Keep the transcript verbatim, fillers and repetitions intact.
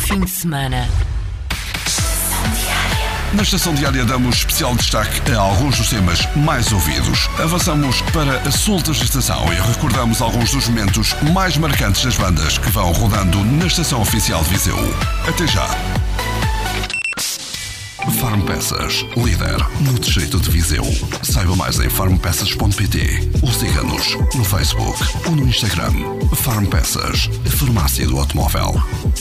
fim de semana. Na Estação Diária damos especial destaque a alguns dos temas mais ouvidos. Avançamos para a Soltas de Estação e recordamos alguns dos momentos mais marcantes das bandas que vão rodando na Estação Oficial de Viseu. Até já! Farm Peças, líder no distrito de Viseu. Saiba mais em farm peças ponto pt ou siga-nos no Facebook ou no Instagram. Farm Peças, a farmácia do automóvel.